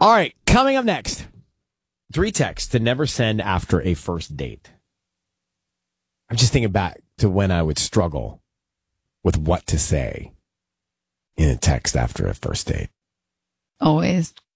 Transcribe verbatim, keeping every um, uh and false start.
All right, coming up next. Three texts to never send after a first date. I'm just thinking back to when I would struggle with what to say in a text after a first date. Always